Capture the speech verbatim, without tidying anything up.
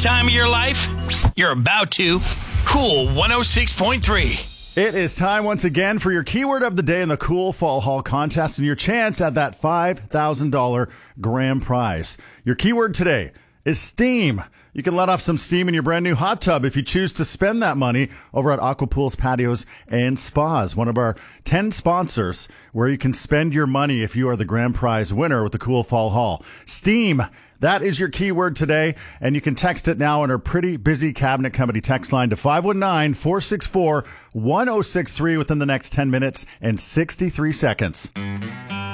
time of your life? You're about to. Cool one oh six point three. It is time once again for your keyword of the day in the Cool Fall Haul contest and your chance at that five thousand dollars grand prize. Your keyword today is steam. You can let off some steam in your brand new hot tub if you choose to spend that money over at Aqua Pools, Patios, and Spas, one of our ten sponsors where you can spend your money if you are the grand prize winner with the Cool Fall Haul. Steam. That is your keyword today, and you can text it now on our pretty busy Cabinet Company text line to five one nine, four six four, one oh six three within the next ten minutes and sixty-three seconds.